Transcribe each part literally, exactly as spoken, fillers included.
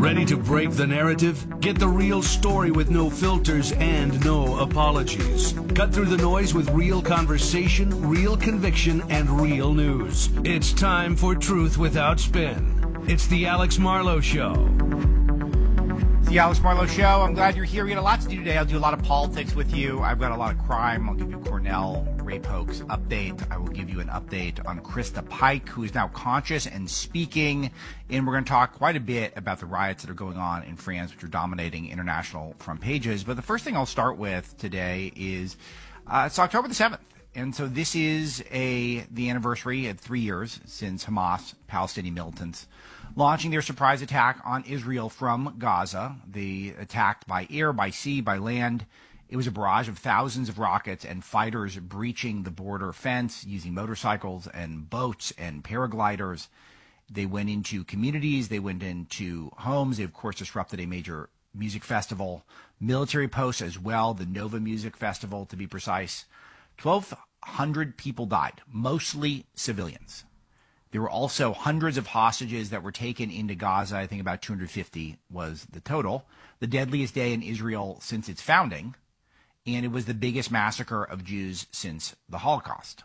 Ready to break the narrative? Get the real story with no filters and no apologies. Cut through the noise with real conversation, real conviction, and real news. It's time for Truth Without Spin. It's the Alex Marlow Show. It's the Alex Marlow Show. I'm glad you're here. We got a lot to do today. I'll do a lot of politics with you. I've got a lot of crime. I'll give you Cornell rape hoax update. I will give you an update on Krista Pike, who is now conscious and speaking. And we're going to talk quite a bit about the riots that are going on in France, which are dominating international front pages. But the first thing I'll start with today is uh, it's October the seventh. And so this is a the anniversary of three years since Hamas, Palestinian militants, launching their surprise attack on Israel from Gaza. They attacked by air, by sea, by land. It was a barrage of thousands of rockets and fighters breaching the border fence using motorcycles and boats and paragliders. They went into communities. They went into homes. They, of course, disrupted a major music festival, military posts as well, the Nova Music Festival, to be precise. twelve hundred people died, mostly civilians. There were also hundreds of hostages that were taken into Gaza. I think about two hundred fifty was the total. The deadliest day in Israel since its founding. And it was the biggest massacre of Jews since the Holocaust.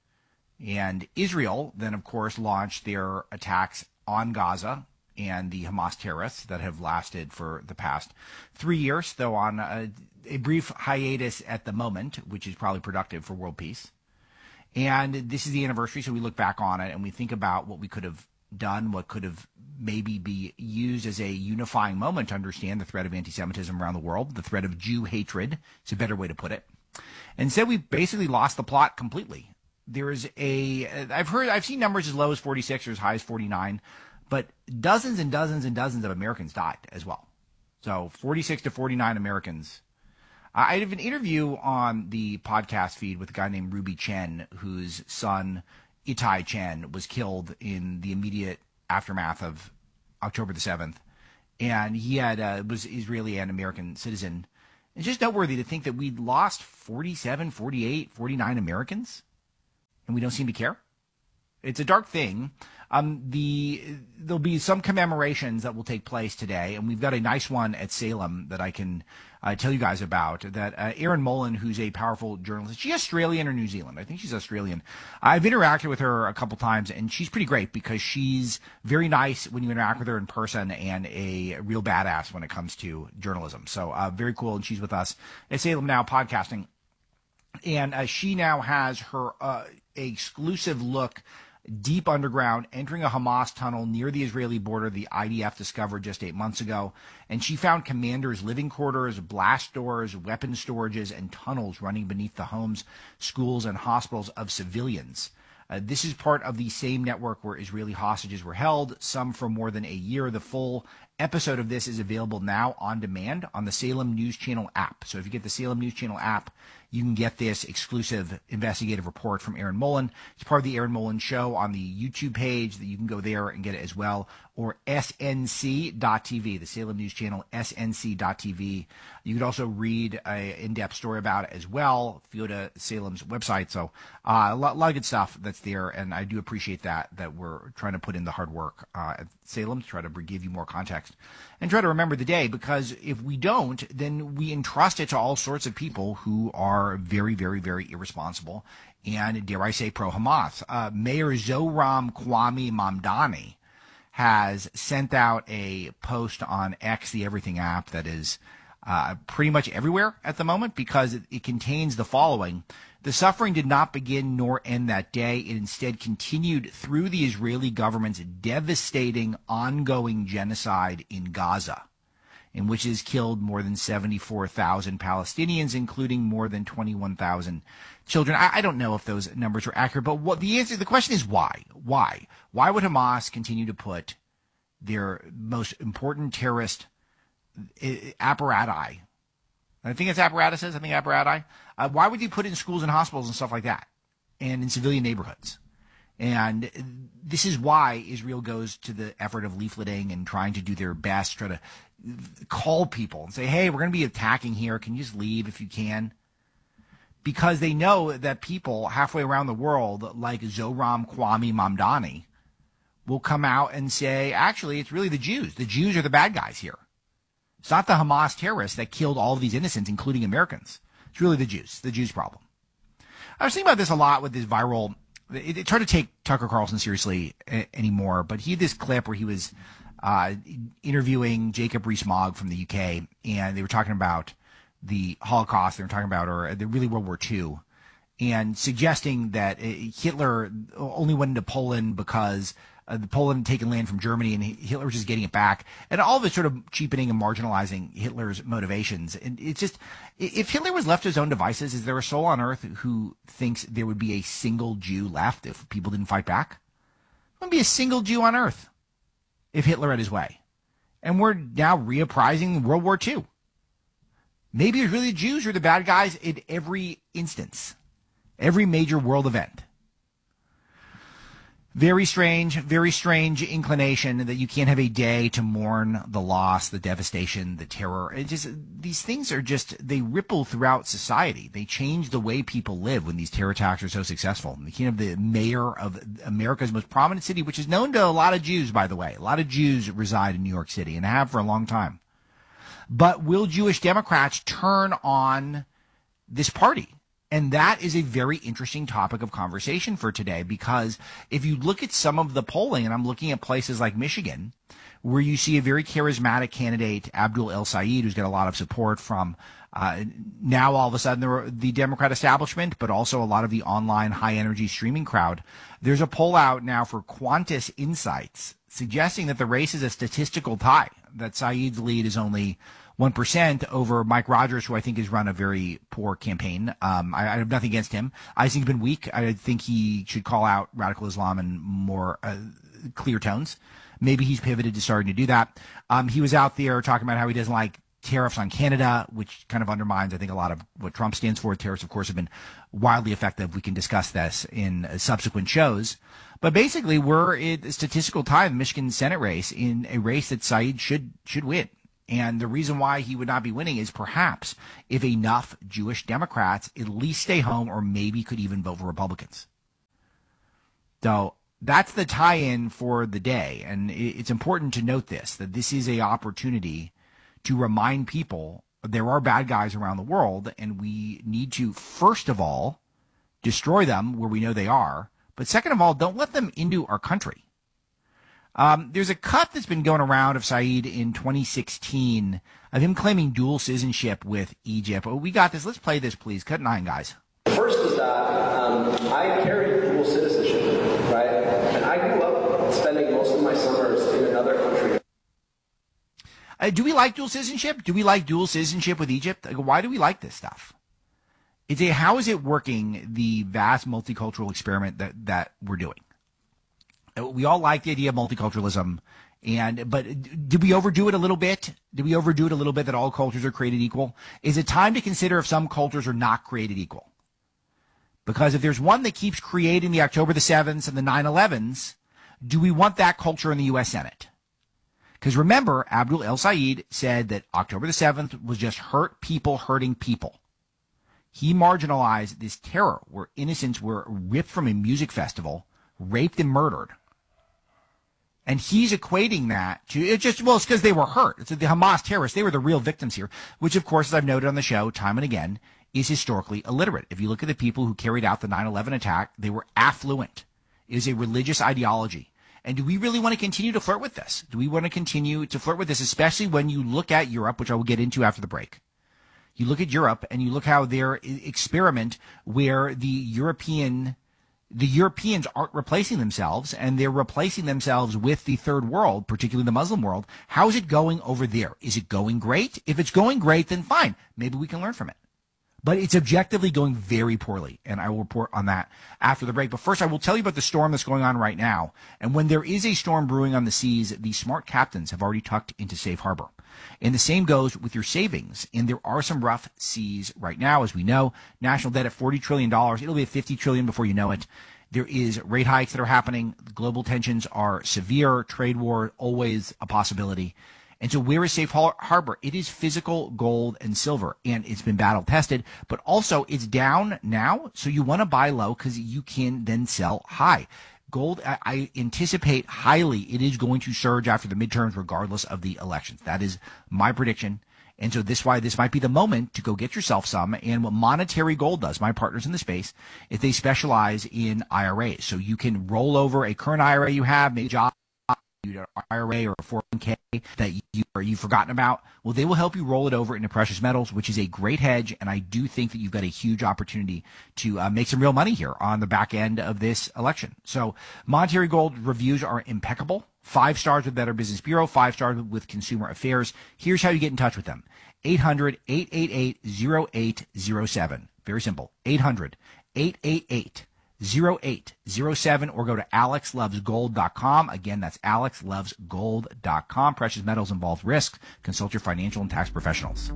And Israel then, of course, launched their attacks on Gaza and the Hamas terrorists that have lasted for the past three years, though on a, a brief hiatus at the moment, which is probably productive for world peace. And this is the anniversary, so we look back on it and we think about what we could have done, what could have maybe be used as a unifying moment to understand the threat of anti-Semitism around the world, the threat of Jew hatred. It's a better way to put it. And so we basically lost the plot completely. There is a, I've heard, I've seen numbers as low as forty-six or as high as forty-nine, but dozens and dozens and dozens of Americans died as well. So forty-six to forty-nine Americans. I have an interview on the podcast feed with a guy named Ruby Chen, whose son, Itai Chen, was killed in the immediate aftermath of October the seventh. And he had uh, was Israeli and American citizen. It's just noteworthy to think that we'd lost forty-seven, forty-eight, forty-nine Americans, and we don't seem to care. It's a dark thing. Um, the there'll be some commemorations that will take place today, and we've got a nice one at Salem that I can uh, tell you guys about. That uh, Erin Molan, who's a powerful journalist, is she Australian or New Zealand? I think she's Australian. I've interacted with her a couple times, and she's pretty great because she's very nice when you interact with her in person, and a real badass when it comes to journalism. So uh, very cool, and she's with us at Salem Now podcasting, and uh, she now has her uh, exclusive look deep underground, entering a Hamas tunnel near the Israeli border the I D F discovered just eight months ago. And she found commanders' living quarters, blast doors, weapon storages, and tunnels running beneath the homes, schools, and hospitals of civilians. Uh, this is part of the same network where Israeli hostages were held, some for more than a year. The full episode of this is available now on demand on the Salem News Channel app. So if you get the Salem News Channel app, you can get this exclusive investigative report from Erin Molan. It's part of the Erin Molan Show on the YouTube page that you can go there and get it as well, or S N C dot T V, the Salem News Channel, S N C dot T V. You could also read an in-depth story about it as well if you go to Salem's website. So uh, a, lot, a lot of good stuff that's there, and I do appreciate that, that we're trying to put in the hard work uh, at Salem to try to give you more context and try to remember the day, because if we don't, then we entrust it to all sorts of people who are very, very, very irresponsible and, dare I say, pro-Hamas. Uh, Mayor Zohran Kwame Mamdani has sent out a post on X, the Everything app, that is uh, pretty much everywhere at the moment, because it, it contains the following. The suffering did not begin nor end that day. It instead continued through the Israeli government's devastating ongoing genocide in Gaza, in which has killed more than seventy-four thousand Palestinians, including more than twenty-one thousand children. I, I don't know if those numbers are accurate, but what the answer, the question is why? Why? Why would Hamas continue to put their most important terrorist apparatus, I think it's apparatuses, I think apparatus, uh, why would you put it in schools and hospitals and stuff like that, and in civilian neighborhoods? And this is why Israel goes to the effort of leafleting and trying to do their best, try to call people and say, hey, we're going to be attacking here. Can you just leave if you can? Because they know that people halfway around the world, like Zohran Kwame Mamdani, will come out and say, actually, it's really the Jews. The Jews are the bad guys here. It's not the Hamas terrorists that killed all of these innocents, including Americans. It's really the Jews, the Jews problem. I was thinking about this a lot with this viral. It, it's hard to take Tucker Carlson seriously a, anymore, but he had this clip where he was uh, interviewing Jacob Rees-Mogg from the U K, and they were talking about the Holocaust. They were talking about, or the really World War Two, and suggesting that Hitler only went into Poland because uh, the Poland had taken land from Germany and Hitler was just getting it back, and all of it sort of cheapening and marginalizing Hitler's motivations. And it's just, if Hitler was left to his own devices, is there a soul on earth who thinks there would be a single Jew left if people didn't fight back? There wouldn't be a single Jew on earth if Hitler had his way. And we're now reapprising World War Two. Maybe it's really the Jews who are the bad guys in every instance, every major world event. Very strange, very strange inclination that you can't have a day to mourn the loss, the devastation, the terror. It just, these things are just, they ripple throughout society. They change the way people live when these terror attacks are so successful. You can't have the mayor of America's most prominent city, which is known to a lot of Jews, by the way. A lot of Jews reside in New York City and have for a long time. But will Jewish Democrats turn on this party? And that is a very interesting topic of conversation for today, because if you look at some of the polling, and I'm looking at places like Michigan, where you see a very charismatic candidate, Abdul El-Sayed, who's got a lot of support from uh, now all of a sudden the, the Democrat establishment, but also a lot of the online high-energy streaming crowd. There's a poll out now for Qantas Insights suggesting that the race is a statistical tie, that Saeed's lead is only one percent over Mike Rogers, who I think has run a very poor campaign. Um, I, I have nothing against him. I think he's been weak. I think he should call out radical Islam in more uh, clear tones. Maybe he's pivoted to starting to do that. Um, he was out there talking about how he doesn't like tariffs on Canada, which kind of undermines, I think, a lot of what Trump stands for. Tariffs, of course, have been wildly effective. We can discuss this in uh, subsequent shows. But basically, we're in a statistical tie in the Michigan Senate race, in a race that Saeed should should win. And the reason why he would not be winning is perhaps if enough Jewish Democrats at least stay home, or maybe could even vote for Republicans. So that's the tie-in for the day. And it's important to note this, that this is an opportunity to remind people there are bad guys around the world, and we need to, first of all, destroy them where we know they are. But second of all, don't let them into our country. Um, there's a cut that's been going around of Saeed in twenty sixteen of him claiming dual citizenship with Egypt. Oh, we got this. Let's play this, please. Cut nine, guys. First is that um, I carry dual citizenship, right? And I grew up spending most of my summers in another country. Uh, do we like dual citizenship? Do we like dual citizenship with Egypt? Like, why do we like this stuff? It's a, how is it working, the vast multicultural experiment that, that we're doing? We all like the idea of multiculturalism, and but did we overdo it a little bit? Did we overdo it a little bit, that all cultures are created equal? Is it time to consider if some cultures are not created equal? Because if there's one that keeps creating the October the seventh and the nine elevens, do we want that culture in the U S Senate? Because remember, Abdul El-Sayed said that October the seventh was just hurt people hurting people. He marginalized this terror where innocents were ripped from a music festival, raped and murdered. And he's equating that to, it just, well, it's because they were hurt. It's the Hamas terrorists. They were the real victims here, which, of course, as I've noted on the show time and again, is historically illiterate. If you look at the people who carried out the nine eleven attack, they were affluent. It is a religious ideology. And do we really want to continue to flirt with this? Do we want to continue to flirt with this, especially when you look at Europe, which I will get into after the break? You look at Europe and you look how their experiment where the European The Europeans aren't replacing themselves, and they're replacing themselves with the third world, particularly the Muslim world. How is it going over there? Is it going great? If it's going great, then fine. Maybe we can learn from it. But it's objectively going very poorly, and I will report on that after the break. But first, I will tell you about the storm that's going on right now. And when there is a storm brewing on the seas, the smart captains have already tucked into safe harbor. And the same goes with your savings. And there are some rough seas right now, as we know. National debt at forty trillion dollars. It'll be at fifty trillion dollars before you know it. There is rate hikes that are happening. Global tensions are severe. Trade war, always a possibility. And so where is safe harbor? It is physical gold and silver, and it's been battle tested, but also it's down now. So you want to buy low because you can then sell high. gold, I, I anticipate highly it is going to surge after the midterms regardless of the elections. That is my prediction. And so this why this might be the moment to go get yourself some. And what Monetary Gold does, my partners in the space, is they specialize in I R As. So you can roll over a current I R A you have, maybe a job, I R A or a four oh one k that you or you've forgotten about. Well, they will help you roll it over into precious metals, which is a great hedge. And I do think that you've got a huge opportunity to uh, make some real money here on the back end of this election. So Monetary Gold reviews are impeccable. Five stars with Better Business Bureau, five stars with Consumer Affairs. Here's how you get in touch with them. eight hundred, eight eight eight, oh eight oh seven. Very simple. eight hundred, eight eight eight, oh eight oh seven or go to alex loves gold dot com. Again, that's alex loves gold dot com. Precious metals involve risk. Consult your financial and tax professionals.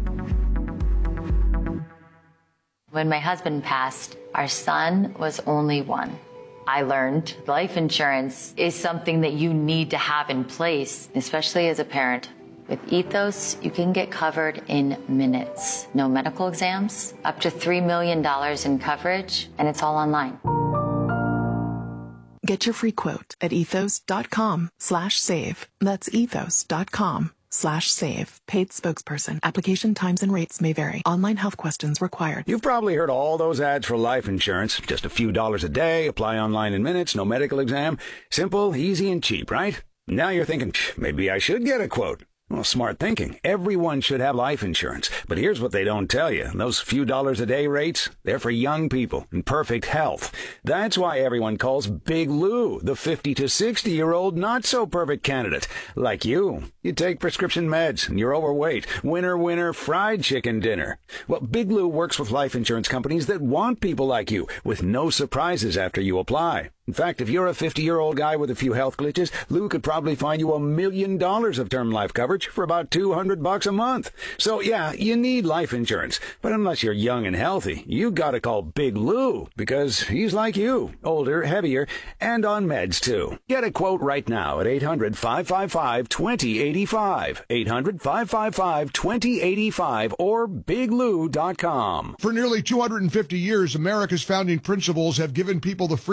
When my husband passed, our son was only one. I learned life insurance is something that you need to have in place, especially as a parent. With Ethos, you can get covered in minutes. No medical exams, up to three million dollars in coverage, and it's all online. Get your free quote at ethos.com slash save. That's ethos.com slash save. Paid spokesperson. Application times and rates may vary. Online health questions required. You've probably heard all those ads for life insurance. Just a few dollars a day, apply online in minutes, no medical exam. Simple, easy, and cheap, right? Now you're thinking, maybe I should get a quote. Well, smart thinking. Everyone should have life insurance. But here's what they don't tell you. Those few dollars a day rates, they're for young people in perfect health. That's why everyone calls Big Lou the fifty to sixty-year-old not-so-perfect candidate. Like you. You take prescription meds and you're overweight. Winner, winner, fried chicken dinner. Well, Big Lou works with life insurance companies that want people like you with no surprises after you apply. In fact, if you're a fifty-year-old guy with a few health glitches, Lou could probably find you a million dollars of term life coverage for about two hundred bucks a month. So yeah, you need life insurance. But unless you're young and healthy, you gotta call Big Lou because he's like you, older, heavier, and on meds too. Get a quote right now at eight hundred, five five five, two zero eight five, eight hundred, five five five, two zero eight five or big lou dot com. For nearly two hundred fifty years, America's founding principles have given people the freedom